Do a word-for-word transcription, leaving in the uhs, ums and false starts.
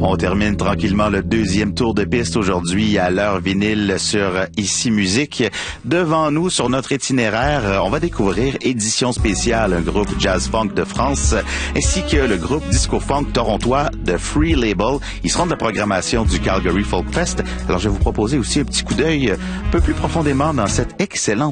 On termine tranquillement le deuxième tour de piste aujourd'hui à l'heure vinyle sur Ici Musique. Devant nous, sur notre itinéraire, on va découvrir Édition spéciale, un groupe jazz-funk de France, ainsi que le groupe disco-funk torontois de Free Label. Ils seront de la programmation du Calgary Folk Fest. Alors, je vais vous proposer aussi un petit coup d'œil un peu plus profondément dans cette excellente